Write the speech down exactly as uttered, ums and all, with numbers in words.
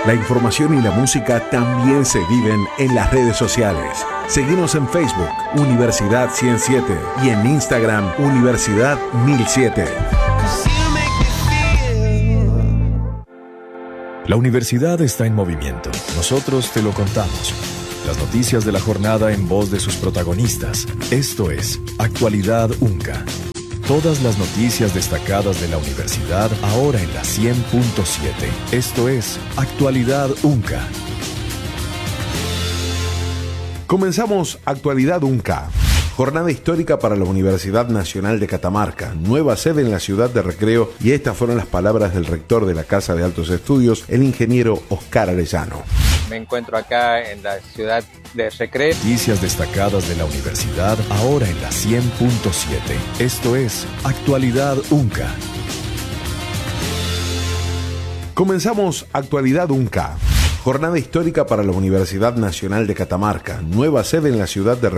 La información y la música también se viven en las redes sociales. Seguimos en Facebook, Universidad ciento siete, y en Instagram, Universidad mil siete. La universidad está en movimiento. Nosotros te lo contamos. Las noticias de la jornada en voz de sus protagonistas. Esto es Actualidad UNCA. Todas las noticias destacadas de la universidad ahora en la cien punto siete. Esto es Actualidad UNCA. Comenzamos Actualidad UNCA. Jornada histórica para la Universidad Nacional de Catamarca, nueva sede en la ciudad de Recreo, y estas fueron las palabras del rector de la Casa de Altos Estudios, el ingeniero Oscar Arellano. Me encuentro acá en la ciudad de Recreo. Noticias destacadas de la universidad ahora en la cien punto siete. Esto es Actualidad UNCA. Comenzamos Actualidad UNCA. Jornada histórica para la Universidad Nacional de Catamarca, nueva sede en la ciudad de Recreo.